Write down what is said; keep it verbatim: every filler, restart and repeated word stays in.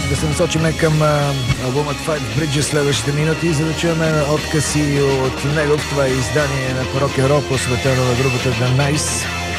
да се насочиме към албумът Five Bridges следващите минути, за да чуем откъси от него. Това е издание на рок н рол, посветено на групата The Nice.